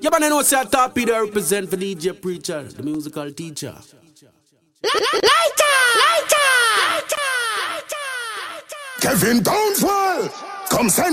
You better know say a torpedo represent for DJ Preacher, the musical teacher. Kevin Downswell, come send